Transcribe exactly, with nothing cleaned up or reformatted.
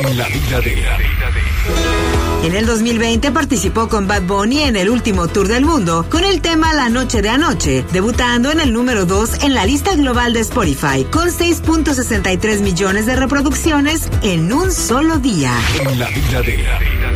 En la vida de... En el dos mil veinte participó con Bad Bunny en el último tour del mundo con el tema La Noche de Anoche, debutando en el número dos en la lista global de Spotify con seis punto sesenta y tres millones de reproducciones en un solo día. En la vida de...